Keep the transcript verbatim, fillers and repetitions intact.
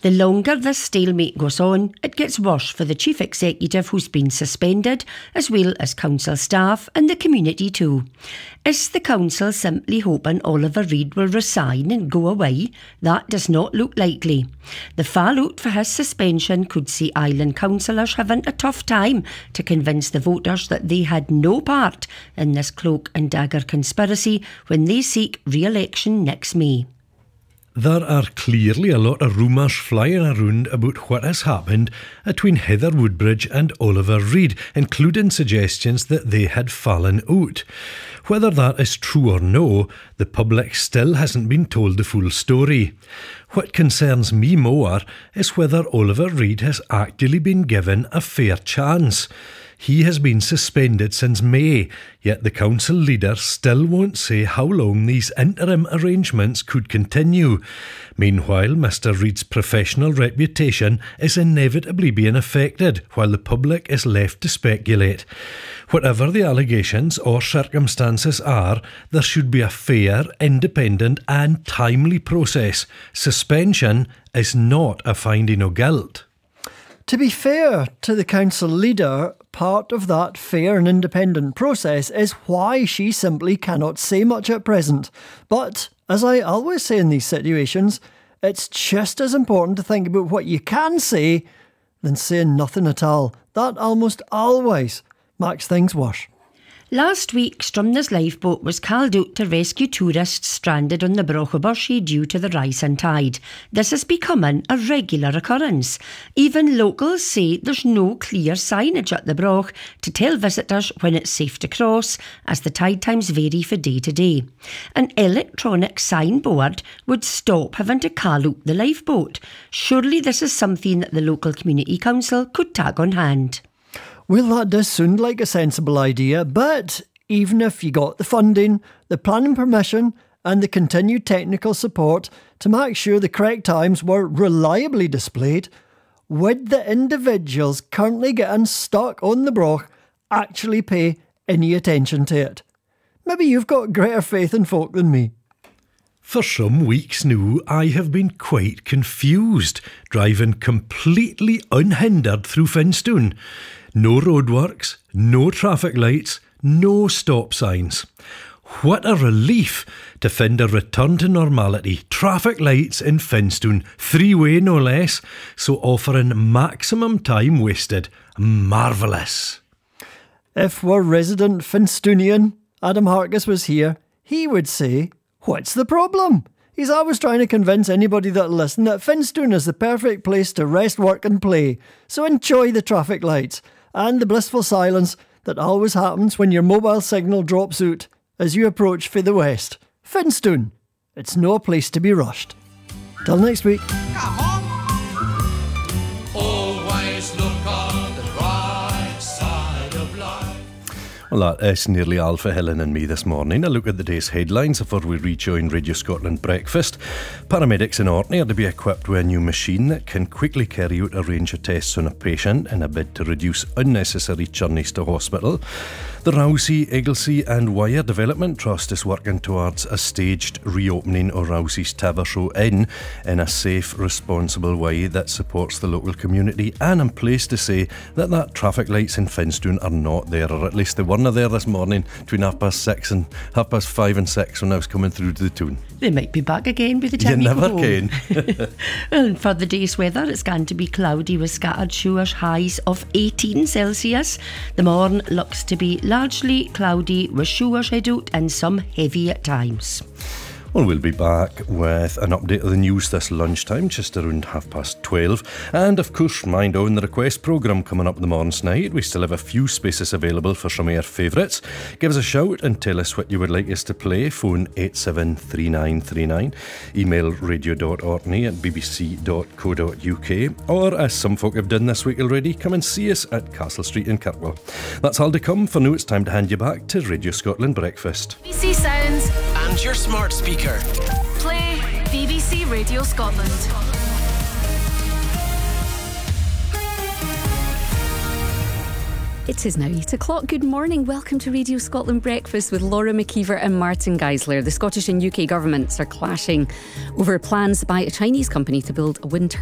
The longer this stalemate goes on, it gets worse for the Chief Executive who's been suspended, as well as council staff and the community too. Is the council simply hoping Oliver Reid will resign and go away? That does not look likely. The fallout for his suspension could see island councillors having a tough time to convince the voters that they had no part in this cloak and dagger conspiracy when they seek re-election next May. There are clearly a lot of rumours flying around about what has happened between Heather Woodbridge and Oliver Reid, including suggestions that they had fallen out. Whether that is true or no, the public still hasn't been told the full story. What concerns me more is whether Oliver Reid has actually been given a fair chance. He has been suspended since May, yet the council leader still won't say how long these interim arrangements could continue. Meanwhile, Mister Reid's professional reputation is inevitably being affected, while the public is left to speculate. Whatever the allegations or circumstances are, there should be a fair, independent and timely process. Suspension is not a finding of guilt. To be fair to the council leader, part of that fair and independent process is why she simply cannot say much at present. But, as I always say in these situations, it's just as important to think about what you can say than saying nothing at all. That almost always makes things worse. Last week, Stromness lifeboat was called out to rescue tourists stranded on the Brochabershie due to the rising tide. This is becoming a regular occurrence. Even locals say there's no clear signage at the Broch to tell visitors when it's safe to cross, as the tide times vary for day to day. An electronic signboard would stop having to call out the lifeboat. Surely this is something that the local community council could take on hand. Well, that does sound like a sensible idea, but even if you got the funding, the planning permission and the continued technical support to make sure the correct times were reliably displayed, would the individuals currently getting stuck on the Broch actually pay any attention to it? Maybe you've got greater faith in folk than me. For some weeks now, I have been quite confused, driving completely unhindered through Finstone. No roadworks, no traffic lights, no stop signs. What a relief to find a return to normality. Traffic lights in Finstone, three-way no less, so offering maximum time wasted. Marvellous. If our resident Finstonian, Adam Harkis, was here, he would say, what's the problem? He's always trying to convince anybody that'll listen that Finstone is the perfect place to rest, work and play. So enjoy the traffic lights and the blissful silence that always happens when your mobile signal drops out as you approach for the west. Finstone, it's no place to be rushed. Till next week. Come on. Always look on the bright side of life. Well, that is nearly all for Helen and me this morning. A look at the day's headlines before we rejoin Radio Scotland Breakfast. Paramedics in Orkney are to be equipped with a new machine that can quickly carry out a range of tests on a patient in a bid to reduce unnecessary journeys to hospital. The Rousey, Egglesey and Wyre Development Trust is working towards a staged reopening of Rousey's Tabershow Inn in a safe, responsible way that supports the local community. And I'm pleased to say that that traffic lights in Finstone are not there, or at least they weren't there this morning between half past six and half past five and six when I was coming through to the tune. They might be back again by the time you you never go can. Well, and for the day's weather, it's going to be cloudy with scattered showers, highs of eighteen Celsius. The morn looks to be largely cloudy with showers head out and some heavy at times. Well, we'll be back with an update of the news this lunchtime, just around half past twelve. And of course, mind on the request programme coming up the morning's night. We still have a few spaces available for some of your favourites. Give us a shout and tell us what you would like us to play. Phone eight seven three nine three nine. Email radio dot orkney at b b c dot co dot u k. Or, as some folk have done this week already, come and see us at Castle Street in Kirkwall. That's all to come. For now, it's time to hand you back to Radio Scotland Breakfast. B B C Sounds And your smart speaker. Play B B C Radio Scotland. It is now eight o'clock. Good morning. Welcome to Radio Scotland Breakfast with Laura McKeever and Martin Geisler. The Scottish and U K governments are clashing over plans by a Chinese company to build a wind turbine